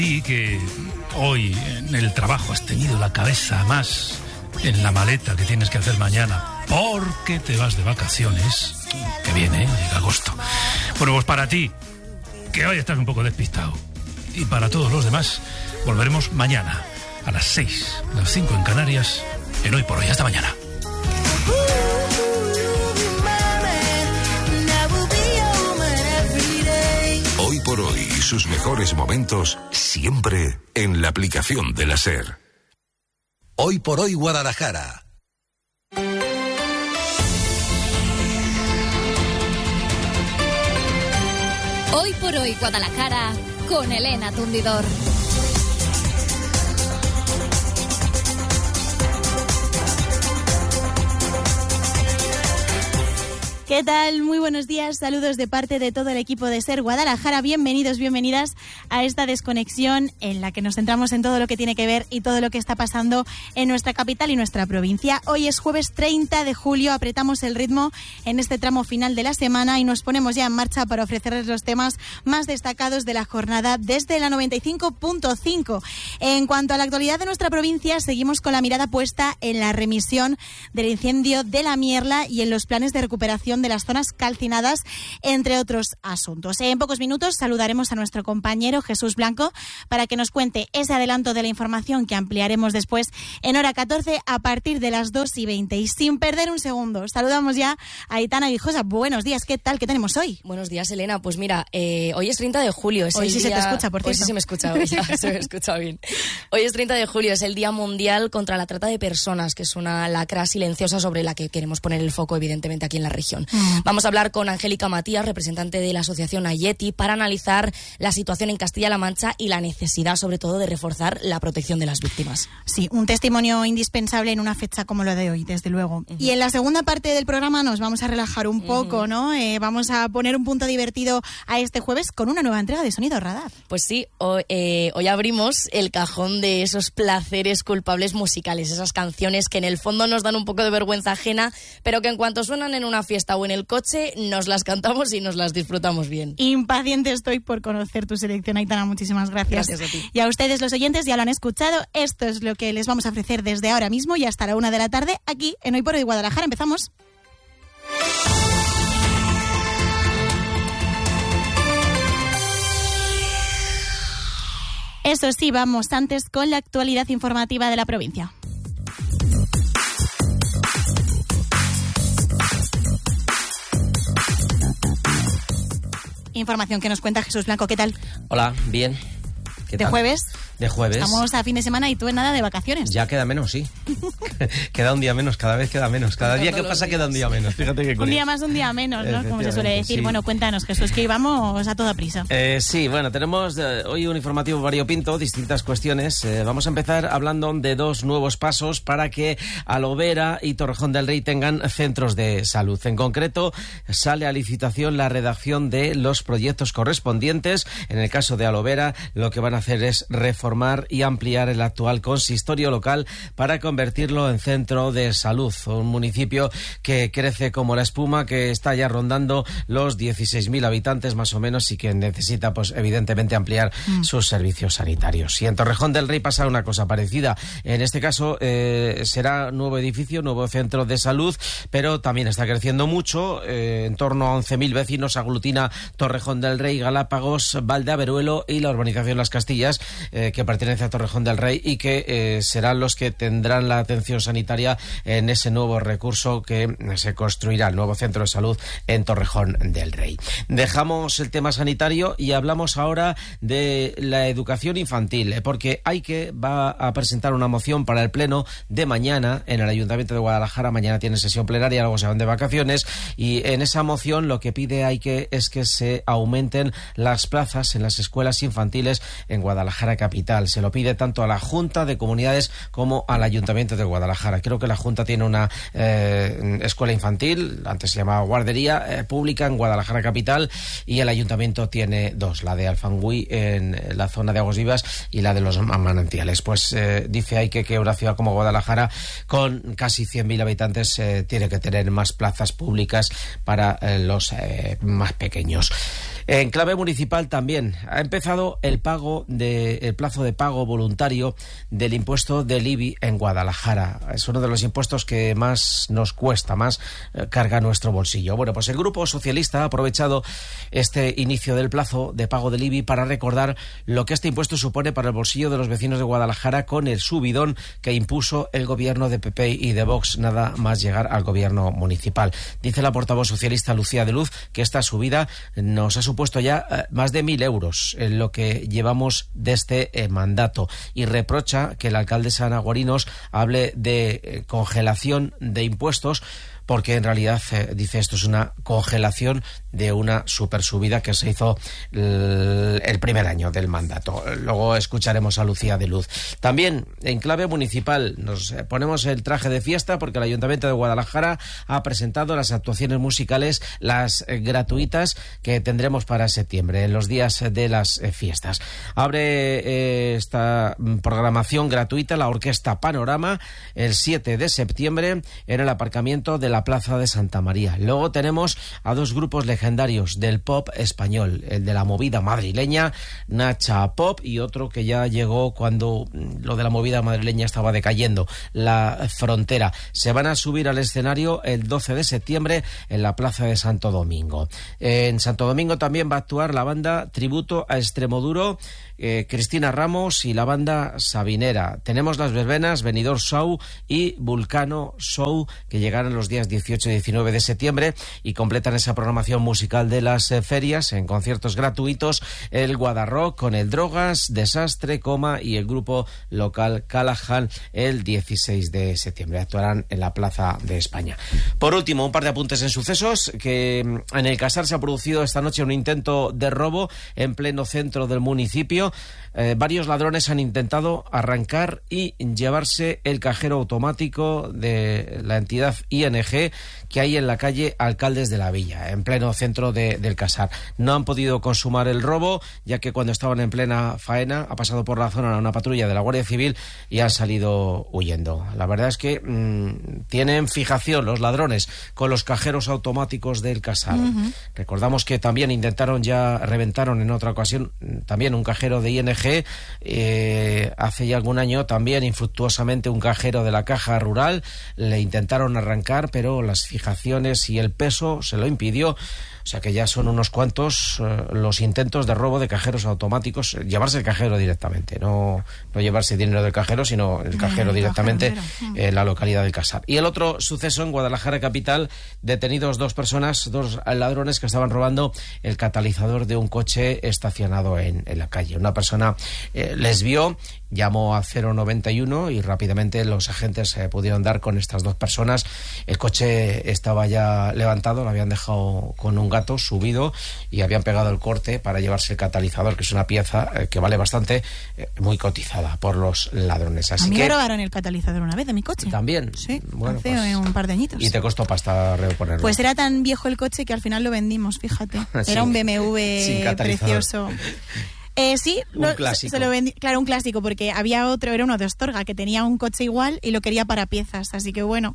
Y que hoy en el trabajo has tenido la cabeza más en la maleta que tienes que hacer mañana porque te vas de vacaciones, que viene, llega agosto. Bueno, pues para ti, que hoy estás un poco despistado, y para todos los demás, volveremos mañana a las 6, las 5 en Canarias, en Hoy por Hoy. Hasta mañana. Hoy por Hoy, sus mejores momentos siempre en la aplicación de la SER. Hoy por Hoy Guadalajara. Hoy por Hoy Guadalajara con Elena Tundidor. ¿Qué tal? Muy buenos días, saludos de parte de todo el equipo de SER Guadalajara. Bienvenidos, bienvenidas a esta desconexión en la que nos centramos en todo lo que tiene que ver y todo lo que está pasando en nuestra capital y nuestra provincia. Hoy es jueves 30 de julio, apretamos el ritmo en este tramo final de la semana y nos ponemos ya en marcha para ofrecerles los temas más destacados de la jornada desde la 95.5. En cuanto a la actualidad de nuestra provincia, seguimos con la mirada puesta en la remisión del incendio de La Mierla y en los planes de recuperación de las zonas calcinadas, entre otros asuntos. En pocos minutos saludaremos a nuestro compañero Jesús Blanco para que nos cuente ese adelanto de la información que ampliaremos después en hora 14 a partir de las 2:20. Y sin perder un segundo, saludamos ya a Aitana Guijosa. Buenos días, ¿qué tal? ¿Qué tenemos hoy? Buenos días, Elena. Pues mira, hoy es 30 de julio. Es hoy el sí día... se te escucha, por cierto. Hoy sí se me escucha, hoy ya se me escucha bien. Hoy es 30 de julio, es el Día Mundial contra la Trata de Personas, que es una lacra silenciosa sobre la que queremos poner el foco, evidentemente, aquí en la región. Vamos a hablar con Angélica Matías, representante de la asociación Ayeti, para analizar la situación en Castilla-La Mancha y la necesidad, sobre todo, de reforzar la protección de las víctimas. Sí, un testimonio indispensable en una fecha como la de hoy, desde luego. Y en la segunda parte del programa nos vamos a relajar un poco, ¿no? Vamos a poner un punto divertido a este jueves con una nueva entrega de Sonido Radar. Pues sí, hoy abrimos el cajón de esos placeres culpables musicales, esas canciones que en el fondo nos dan un poco de vergüenza ajena, pero que en cuanto suenan en una fiesta o en el coche, nos las cantamos y nos las disfrutamos bien. Impaciente estoy por conocer tu selección, Aitana, muchísimas gracias. Gracias a ti. Y a ustedes, los oyentes, ya lo han escuchado. Esto es lo que les vamos a ofrecer desde ahora mismo y hasta la 1 de la tarde aquí en Hoy por Hoy Guadalajara. Empezamos. Eso sí, vamos antes con la actualidad informativa de la provincia. Información que nos cuenta Jesús Blanco. ¿Qué tal? Hola, bien. ¿Qué tal? ¿De jueves? De jueves. Estamos a fin de semana y tú en nada de vacaciones. Ya queda menos, sí. Queda un día menos, cada vez queda menos. Cada día que pasa queda un día menos. Fíjate que curioso. Un día más, un día menos, ¿no? Como se suele decir. Sí. Bueno, cuéntanos, Jesús, que íbamos a toda prisa. Sí, bueno, tenemos hoy un informativo variopinto, distintas cuestiones. Vamos a empezar hablando de dos nuevos pasos para que Alovera y Torrejón del Rey tengan centros de salud. En concreto, sale a licitación la redacción de los proyectos correspondientes. En el caso de Alovera, lo que van a hacer es reformar y ampliar el actual consistorio local para convertirlo en centro de salud. Un municipio que crece como la espuma, que está ya rondando los 16.000 habitantes más o menos y que necesita, pues evidentemente, ampliar sus servicios sanitarios. Y en Torrejón del Rey pasa una cosa parecida. En este caso será nuevo edificio, nuevo centro de salud, pero también está creciendo mucho. En torno a 11.000 vecinos aglutina Torrejón del Rey, Galápagos, Valdeaveruelo y la urbanización Las Castillas, que pertenece a Torrejón del Rey y que serán los que tendrán la atención sanitaria en ese nuevo recurso que se construirá, el nuevo centro de salud en Torrejón del Rey. Dejamos el tema sanitario y hablamos ahora de la educación infantil, porque va a presentar una moción para el pleno de mañana en el Ayuntamiento de Guadalajara. Mañana tiene sesión plenaria, luego se van de vacaciones, y en esa moción lo que pide es que se aumenten las plazas en las escuelas infantiles en Guadalajara capital. Se lo pide tanto a la Junta de Comunidades como al Ayuntamiento de Guadalajara. Creo que la Junta tiene una escuela infantil, antes se llamaba guardería, pública en Guadalajara capital, y el Ayuntamiento tiene dos, la de Alfangüí en la zona de Aguas Vivas y la de los Manantiales. Pues dice que una ciudad como Guadalajara, con casi 100.000 habitantes, tiene que tener más plazas públicas para los más pequeños. En clave municipal también ha empezado el plazo de pago voluntario del impuesto del IBI en Guadalajara. Es uno de los impuestos que más nos cuesta, más carga nuestro bolsillo. Bueno, pues el Grupo Socialista ha aprovechado este inicio del plazo de pago del IBI para recordar lo que este impuesto supone para el bolsillo de los vecinos de Guadalajara con el subidón que impuso el gobierno de PP y de Vox nada más llegar al gobierno municipal. Dice la portavoz socialista Lucía de Luz que esta subida nos ha supuesto ya más de 1.000 euros en lo que llevamos de este mandato, y reprocha que el alcalde Ana Guarinos hable de congelación de impuestos, porque en realidad, dice, esto es una congelación de una super subida que se hizo el primer año del mandato. Luego escucharemos a Lucía de Luz. También, en clave municipal, nos ponemos el traje de fiesta porque el Ayuntamiento de Guadalajara ha presentado las actuaciones musicales, las gratuitas, que tendremos para septiembre, en los días de las fiestas. Abre esta programación gratuita la Orquesta Panorama el 7 de septiembre en el aparcamiento de la Plaza de Santa María. Luego tenemos a dos grupos legendarios del pop español, el de la movida madrileña, Nacha Pop, y otro que ya llegó cuando lo de la movida madrileña estaba decayendo, La Frontera. Se van a subir al escenario el 12 de septiembre en la Plaza de Santo Domingo. En Santo Domingo también va a actuar la banda Tributo a Extremoduro, Cristina Ramos y la banda Sabinera. Tenemos las verbenas Benidorm Show y Vulcano Show, que llegarán los días 18 y 19 de septiembre y completan esa programación musical de las ferias en conciertos gratuitos el Guadarrock con el Drogas, Desastre, Coma y el grupo local Callahan el 16 de septiembre. Actuarán en la Plaza de España. Por último, un par de apuntes en sucesos, que en el Casar se ha producido esta noche un intento de robo en pleno centro del municipio. Varios ladrones han intentado arrancar y llevarse el cajero automático de la entidad ING que hay en la calle Alcaldes de la Villa, en pleno centro del Casar. No han podido consumar el robo, ya que cuando estaban en plena faena ha pasado por la zona una patrulla de la Guardia Civil y han salido huyendo. La verdad es que tienen fijación los ladrones con los cajeros automáticos del Casar. Recordamos que también reventaron en otra ocasión también un cajero de ING, hace ya algún año también infructuosamente un cajero de la Caja Rural. Le intentaron arrancar, pero las fijaciones y el peso se lo impidió. O sea que ya son unos cuantos los intentos de robo de cajeros automáticos, llevarse el cajero directamente, no llevarse dinero del cajero, sino el cajero directamente en la localidad del Casar. Y el otro suceso en Guadalajara capital, detenidos dos ladrones que estaban robando el catalizador de un coche estacionado en la calle. Una persona les vio, llamó a 091 y rápidamente los agentes pudieron dar con estas dos personas. El coche estaba ya levantado, lo habían dejado con un gato subido y habían pegado el corte para llevarse el catalizador, que es una pieza que vale bastante, muy cotizada por los ladrones. Así a mí que me robaron el catalizador una vez de mi coche. ¿También? Sí, bueno, hace un par de añitos. ¿Y te costó pasta reponerlo? Pues era tan viejo el coche que al final lo vendimos, fíjate. Sí. Era un BMW precioso. Sí, un clásico. Se lo vendí, claro, un clásico, porque había otro, era uno de Astorga, que tenía un coche igual y lo quería para piezas, así que bueno,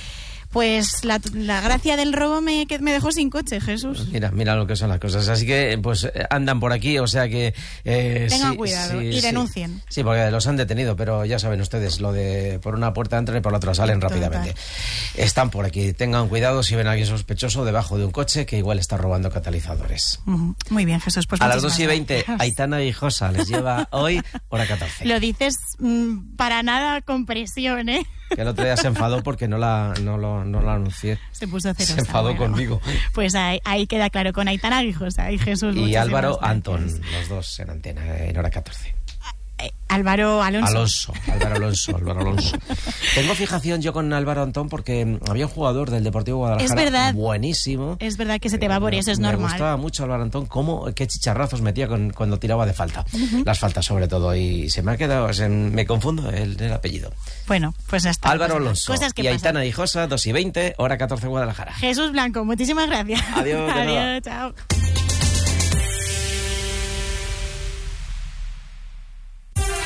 pues la gracia del robo me dejó sin coche, Jesús. Mira lo que son las cosas. Así que pues andan por aquí, o sea que tengan cuidado y denuncien. Sí, porque los han detenido, pero ya saben ustedes, lo de por una puerta entran y por la otra salen rápidamente. Están por aquí, tengan cuidado si ven a alguien sospechoso debajo de un coche que igual está robando catalizadores. Muy bien, Jesús, pues a las 2:20, Aitana Guijosa les lleva hoy hora 14. Lo dices para nada con presión, ¿eh? Que el otro día se enfadó porque no lo anuncié. Se puso celosa. Se enfadó conmigo. Pues ahí queda claro, con Aitana Guijosa y Jesús. Y Álvaro Antón, los dos en antena, en hora 14. Álvaro Alonso. Álvaro Alonso. Tengo fijación yo con Álvaro Antón porque había un jugador del Deportivo Guadalajara. Es verdad. Buenísimo. Es verdad que se te va por eso, es normal. Me gustaba mucho Álvaro Antón, qué chicharrazos metía cuando tiraba de falta. Las faltas sobre todo. Y se me ha quedado, me confundo el apellido. Bueno, pues ya está. Álvaro Alonso y Aitana Guijosa, 2:20, hora 14 Guadalajara. Jesús Blanco, muchísimas gracias. Adiós. Adiós, chao.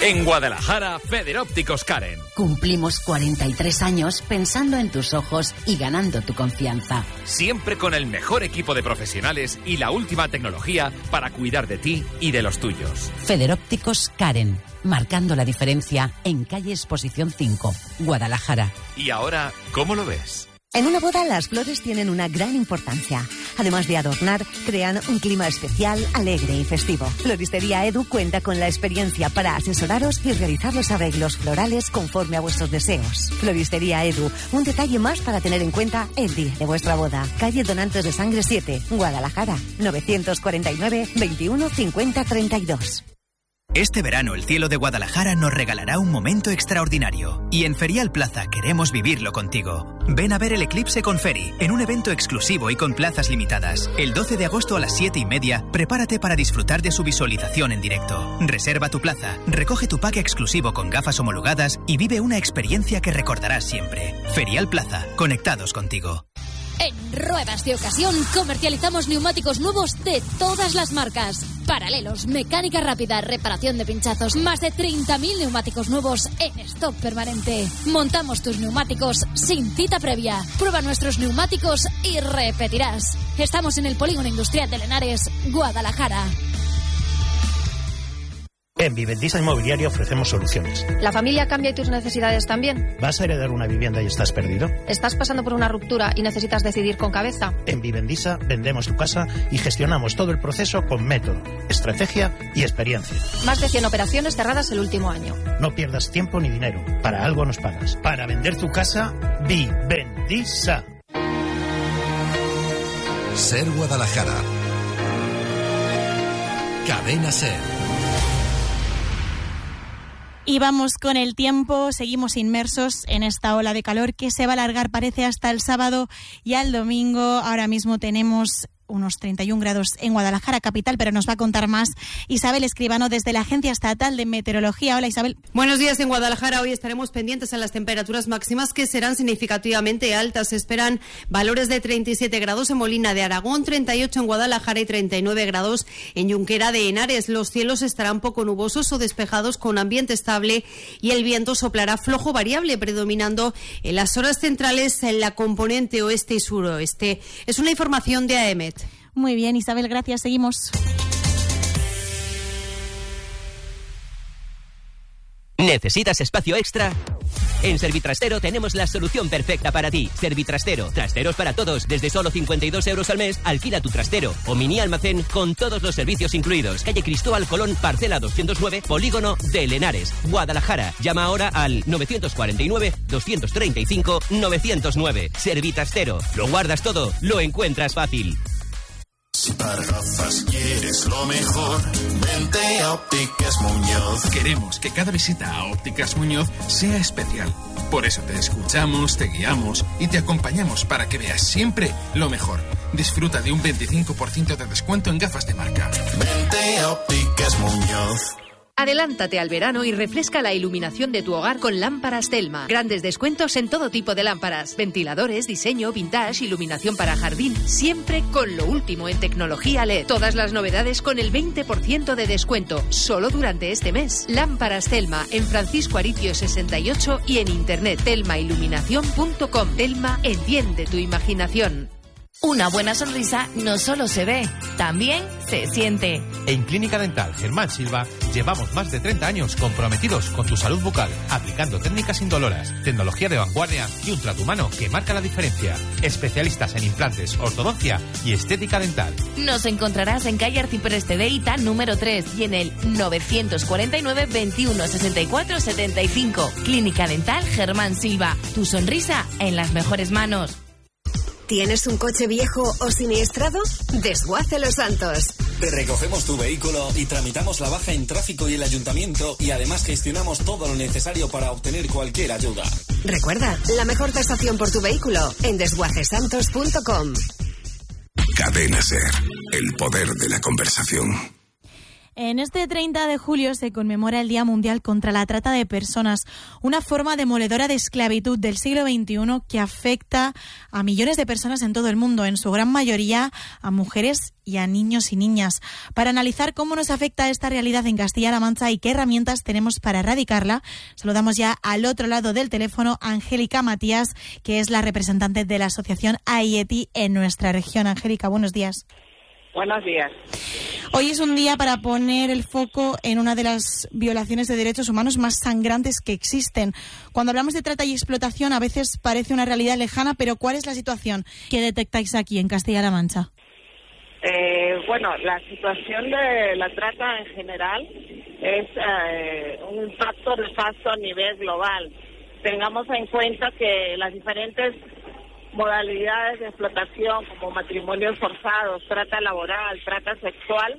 En Guadalajara, Federópticos Karen. Cumplimos 43 años pensando en tus ojos y ganando tu confianza. Siempre con el mejor equipo de profesionales y la última tecnología para cuidar de ti y de los tuyos. Federópticos Karen, marcando la diferencia en calle Exposición 5, Guadalajara. ¿Y ahora cómo lo ves? En una boda las flores tienen una gran importancia. Además de adornar, crean un clima especial, alegre y festivo. Floristería Edu cuenta con la experiencia para asesoraros y realizar los arreglos florales conforme a vuestros deseos. Floristería Edu, un detalle más para tener en cuenta el día de vuestra boda. Calle Donantes de Sangre 7, Guadalajara, 949 21 50 32. Este verano el cielo de Guadalajara nos regalará un momento extraordinario y en Ferial Plaza queremos vivirlo contigo. Ven a ver el eclipse con Feri en un evento exclusivo y con plazas limitadas. El 12 de agosto a las 7:30 prepárate para disfrutar de su visualización en directo. Reserva tu plaza, recoge tu pack exclusivo con gafas homologadas y vive una experiencia que recordarás siempre. Ferial Plaza, conectados contigo. En Ruedas de Ocasión comercializamos neumáticos nuevos de todas las marcas. Paralelos, mecánica rápida, reparación de pinchazos, más de 30.000 neumáticos nuevos en stock permanente. Montamos tus neumáticos sin cita previa. Prueba nuestros neumáticos y repetirás. Estamos en el Polígono Industrial de Lenares, Guadalajara. En Vivendisa Inmobiliaria ofrecemos soluciones. ¿La familia cambia y tus necesidades también? ¿Vas a heredar una vivienda y estás perdido? ¿Estás pasando por una ruptura y necesitas decidir con cabeza? En Vivendisa vendemos tu casa y gestionamos todo el proceso con método, estrategia y experiencia. Más de 100 operaciones cerradas el último año. No pierdas tiempo ni dinero. Para algo nos pagas. Para vender tu casa, Vivendisa. Ser Guadalajara. Cadena Ser. Y vamos con el tiempo, seguimos inmersos en esta ola de calor que se va a alargar, parece, hasta el sábado y al domingo. Ahora mismo tenemos unos 31 grados en Guadalajara capital, pero nos va a contar más Isabel Escribano desde la Agencia Estatal de Meteorología. Hola, Isabel. Buenos días. En Guadalajara hoy estaremos pendientes a las temperaturas máximas que serán significativamente altas. Se esperan valores de 37 grados en Molina de Aragón, 38 en Guadalajara y 39 grados en Junquera de Henares. Los cielos estarán poco nubosos o despejados con ambiente estable y el viento soplará flojo variable, predominando en las horas centrales en la componente oeste y suroeste. Es una información de AEMET. Muy bien, Isabel, gracias. Seguimos. ¿Necesitas espacio extra? En Servitrastero tenemos la solución perfecta para ti. Servitrastero, trasteros para todos. Desde solo 52 euros al mes, alquila tu trastero o mini almacén con todos los servicios incluidos. Calle Cristóbal Colón, parcela 209, Polígono de Lenares, Guadalajara. Llama ahora al 949-235-909. Servitrastero. Lo guardas todo, lo encuentras fácil. Si para gafas quieres lo mejor, vente a Ópticas Muñoz. Queremos que cada visita a Ópticas Muñoz sea especial. Por eso te escuchamos, te guiamos y te acompañamos para que veas siempre lo mejor. Disfruta de un 25% de descuento en gafas de marca. Vente a Ópticas Muñoz. Adelántate al verano y refresca la iluminación de tu hogar con lámparas Telma. Grandes descuentos en todo tipo de lámparas. Ventiladores, diseño, vintage, iluminación para jardín. Siempre con lo último en tecnología LED. Todas las novedades con el 20% de descuento. Solo durante este mes. Lámparas Telma en Francisco Aricio 68 y en internet telmailuminación.com. Telma, enciende tu imaginación. Una buena sonrisa no solo se ve, también se siente. En Clínica Dental Germán Silva llevamos más de 30 años comprometidos con tu salud bucal, aplicando técnicas indoloras, tecnología de vanguardia y un trato humano que marca la diferencia. Especialistas en implantes, ortodoncia y estética dental. Nos encontrarás en calle Arcipreste de Ita, número 3 y en el 949 21 64 75. Clínica Dental Germán Silva. Tu sonrisa en las mejores manos. ¿Tienes un coche viejo o siniestrado? Desguace Los Santos. Te recogemos tu vehículo y tramitamos la baja en tráfico y el ayuntamiento y además gestionamos todo lo necesario para obtener cualquier ayuda. Recuerda, la mejor tasación por tu vehículo en desguacesantos.com. Cadena Ser, el poder de la conversación. En este 30 de julio se conmemora el Día Mundial contra la Trata de Personas, una forma demoledora de esclavitud del siglo XXI que afecta a millones de personas en todo el mundo, en su gran mayoría a mujeres y a niños y niñas. Para analizar cómo nos afecta esta realidad en Castilla-La Mancha y qué herramientas tenemos para erradicarla, saludamos ya al otro lado del teléfono a Angélica Matías, que es la representante de la asociación AIETI en nuestra región. Angélica, buenos días. Buenos días. Hoy es un día para poner el foco en una de las violaciones de derechos humanos más sangrantes que existen. Cuando hablamos de trata y explotación, a veces parece una realidad lejana, pero ¿cuál es la situación que detectáis aquí en Castilla-La Mancha? Bueno, la situación de la trata en general es un impacto nefasto a nivel global. Tengamos en cuenta que las diferentes modalidades de explotación como matrimonios forzados, trata laboral, trata sexual,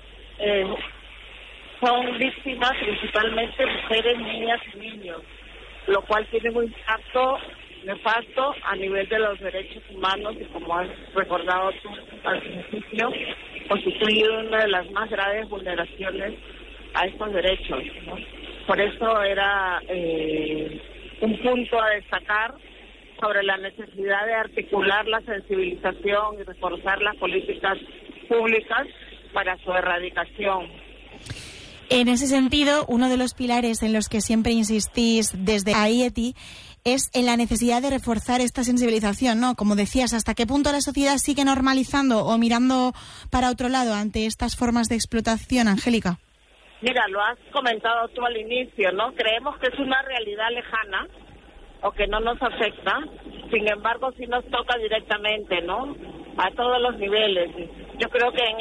son víctimas principalmente mujeres, niñas y niños, lo cual tiene un impacto nefasto a nivel de los derechos humanos y, como has recordado tú al principio, constituye una de las más graves vulneraciones a estos derechos, ¿no? Por eso era un punto a destacar sobre la necesidad de articular la sensibilización y reforzar las políticas públicas para su erradicación. En ese sentido, uno de los pilares en los que siempre insistís desde AIETI es en la necesidad de reforzar esta sensibilización, ¿no? Como decías, ¿hasta qué punto la sociedad sigue normalizando o mirando para otro lado ante estas formas de explotación, Angélica? Mira, lo has comentado tú al inicio, ¿no? Creemos que es una realidad lejana o que no nos afecta, sin embargo sí nos toca directamente, ¿no? A todos los niveles. Yo creo que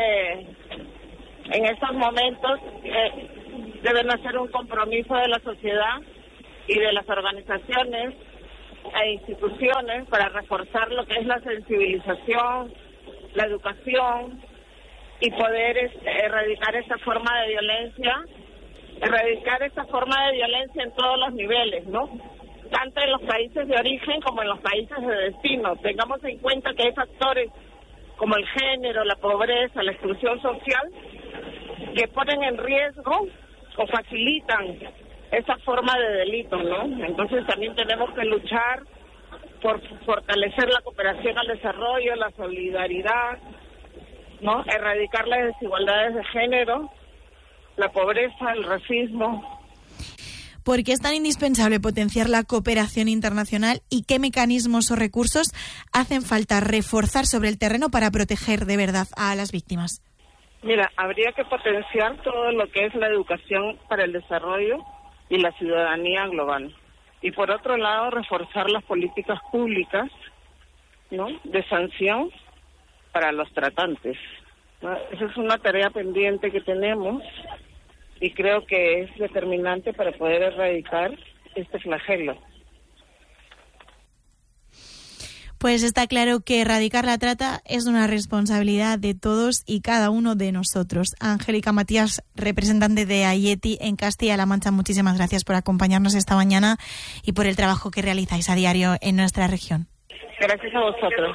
en estos momentos deben hacer un compromiso de la sociedad y de las organizaciones e instituciones para reforzar lo que es la sensibilización, la educación y poder erradicar esta forma de violencia en todos los niveles, ¿no? Tanto en los países de origen como en los países de destino. Tengamos en cuenta que hay factores como el género, la pobreza, la exclusión social, que ponen en riesgo o facilitan esa forma de delito, ¿no? Entonces también tenemos que luchar por fortalecer la cooperación al desarrollo, la solidaridad, ¿no? Erradicar las desigualdades de género, la pobreza, el racismo. ¿Por qué es tan indispensable potenciar la cooperación internacional y qué mecanismos o recursos hacen falta reforzar sobre el terreno para proteger de verdad a las víctimas? Mira, habría que potenciar todo lo que es la educación para el desarrollo y la ciudadanía global. Y por otro lado, reforzar las políticas públicas, ¿no?, de sanción para los tratantes, ¿no? Esa es una tarea pendiente que tenemos y creo que es determinante para poder erradicar este flagelo. Pues está claro que erradicar la trata es una responsabilidad de todos y cada uno de nosotros. Angélica Matías, representante de AIETI en Castilla-La Mancha, muchísimas gracias por acompañarnos esta mañana y por el trabajo que realizáis a diario en nuestra región. Gracias a vosotros.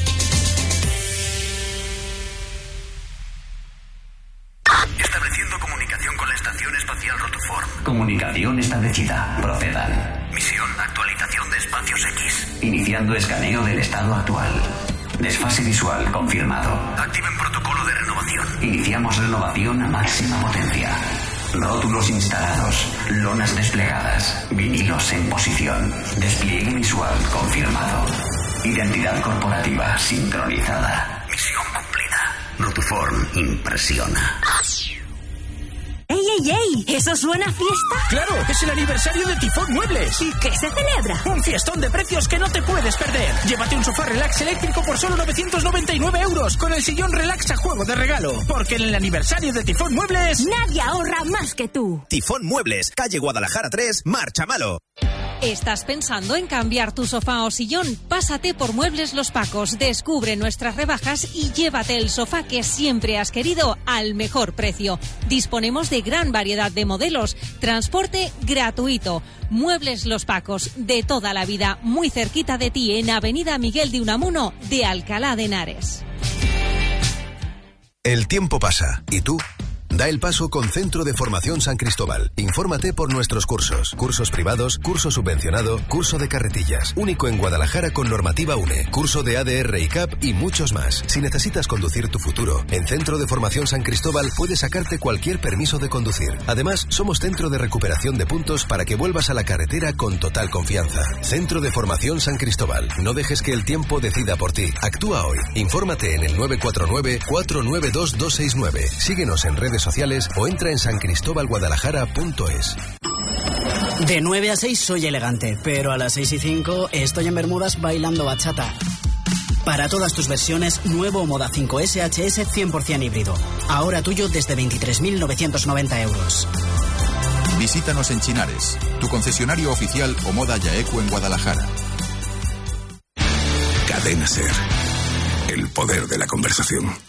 Estableciendo comunicación con la Estación Espacial Rotoform. Comunicación establecida. Procedan. Misión: actualización de espacios X. Iniciando escaneo del estado actual. Desfase visual confirmado. Activen protocolo de renovación. Iniciamos renovación a máxima potencia. Rótulos instalados. Lonas desplegadas. Vinilos en posición. Despliegue visual confirmado. Identidad corporativa sincronizada. Misión cumplida. Rotoform impresiona. ¡Ey, ey, ey! ¿Eso suena a fiesta? ¡Claro! ¡Es el aniversario de Tifón Muebles! ¿Y qué se celebra? ¡Un fiestón de precios que no te puedes perder! Llévate un sofá relax eléctrico por solo 999 euros con el sillón relax a juego de regalo. Porque en el aniversario de Tifón Muebles... ¡Nadie ahorra más que tú! Tifón Muebles, calle Guadalajara 3, Marchamalo. ¿Estás pensando en cambiar tu sofá o sillón? Pásate por Muebles Los Pacos, descubre nuestras rebajas y llévate el sofá que siempre has querido al mejor precio. Disponemos de gran variedad de modelos, transporte gratuito. Muebles Los Pacos, de toda la vida, muy cerquita de ti en Avenida Miguel de Unamuno de Alcalá de Henares. El tiempo pasa y tú Da el paso con Centro de Formación San Cristóbal. Infórmate por nuestros cursos. Cursos privados, curso subvencionado, curso de carretillas. Único en Guadalajara con normativa UNE. Curso de ADR y CAP y muchos más. Si necesitas conducir tu futuro, en Centro de Formación San Cristóbal puedes sacarte cualquier permiso de conducir. Además, somos centro de recuperación de puntos para que vuelvas a la carretera con total confianza. Centro de Formación San Cristóbal. No dejes que el tiempo decida por ti. Actúa hoy. Infórmate en el 949-492-269. Síguenos en redes sociales o entra en sancristobalguadalajara.es. De 9 a 6 soy elegante, pero a las 6 y 5 estoy en Bermudas bailando bachata. Para todas tus versiones, nuevo Moda 5 SHS 100% híbrido. Ahora tuyo desde 23.990 euros. Visítanos en Chinares, tu concesionario oficial Omoda Yaeco en Guadalajara. Cadena SER. El poder de la conversación.